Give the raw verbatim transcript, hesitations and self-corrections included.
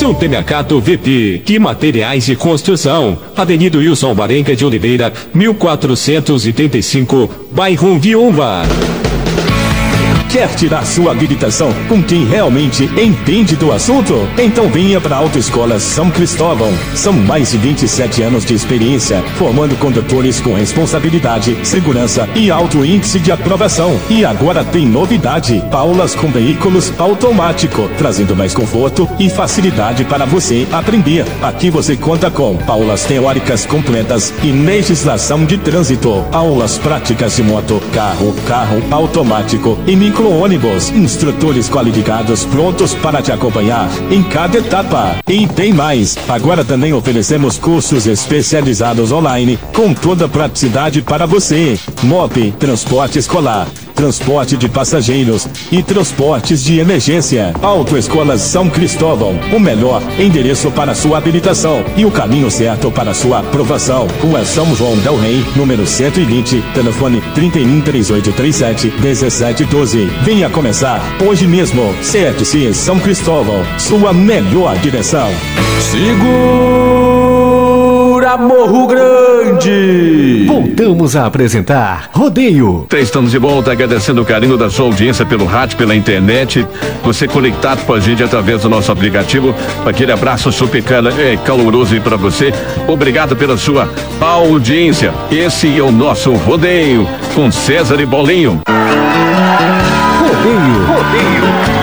Supermercado V P, que materiais de construção, Avenida Wilson Barenga de Oliveira, mil quatrocentos e trinta e cinco, bairro Viúva. Quer tirar sua habilitação com quem realmente entende do assunto? Então venha para a Autoescola São Cristóvão. São mais de vinte e sete anos de experiência, formando condutores com responsabilidade, segurança e alto índice de aprovação. E agora tem novidade: aulas com veículos automático, trazendo mais conforto e facilidade para você aprender. Aqui você conta com aulas teóricas completas e legislação de trânsito, aulas práticas de moto, carro, carro automático e micro ônibus, instrutores qualificados prontos para te acompanhar em cada etapa. E tem mais, agora também oferecemos cursos especializados online com toda a praticidade para você. M O P, transporte escolar, transporte de passageiros e transportes de emergência. Autoescola São Cristóvão, o melhor endereço para sua habilitação e o caminho certo para sua aprovação. Rua São João del Rei, número cento e vinte, telefone trinta e um, trinta e oito, trinta e sete, dezessete, doze. Venha começar hoje mesmo. C F C São Cristóvão, sua melhor direção. Segura Morro Grande! Voltamos a apresentar Rodeio. Estamos de volta, agradecendo o carinho da sua audiência pelo rádio, pela internet, você conectado com a gente através do nosso aplicativo. Aquele abraço super caloroso aí pra você. Obrigado pela sua audiência. Esse é o nosso Rodeio com César e Bolinho. Rodeio. Rodeio.